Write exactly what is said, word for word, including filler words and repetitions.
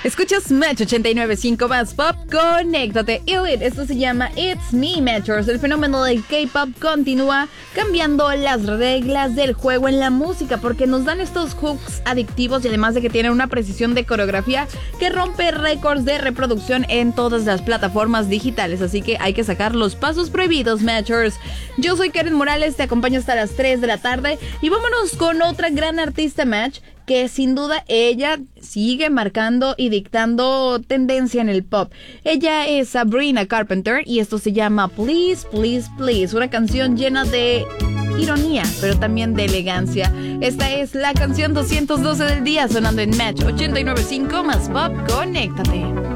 Escuchas Match ochenta y nueve punto cinco más Pop, conéctate. Elite, esto se llama It's Me, Matchers. El fenómeno del K-pop continúa cambiando las reglas del juego en la música porque nos dan estos hooks adictivos y además de que tienen una precisión de coreografía que rompe récords de reproducción en todas las plataformas digitales. Así que hay que sacar los pasos prohibidos, Matchers. Yo soy Karen Morales, te acompaño hasta las tres de la tarde y vámonos con otra gran artista, Match, que sin duda ella sigue marcando y dictando tendencia en el pop. Ella es Sabrina Carpenter y esto se llama Please, Please, Please, una canción llena de ironía, pero también de elegancia. Esta es la canción doscientos doce del día sonando en Match ochenta y nueve punto cinco más Pop, conéctate.